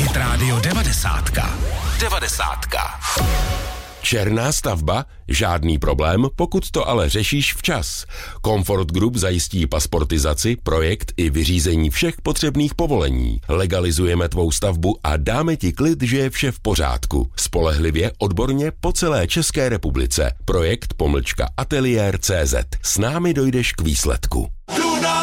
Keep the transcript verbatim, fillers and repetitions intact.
Hit Radio devadesátka. Devadesátka. Černá stavba? Žádný problém, pokud to ale řešíš včas. Comfort Group zajistí pasportizaci, projekt i vyřízení všech potřebných povolení. Legalizujeme tvou stavbu a dáme ti klid, že je vše v pořádku. Spolehlivě, odborně po celé České republice. Projekt pomlčka ateliér tečka cé zet. S námi dojdeš k výsledku.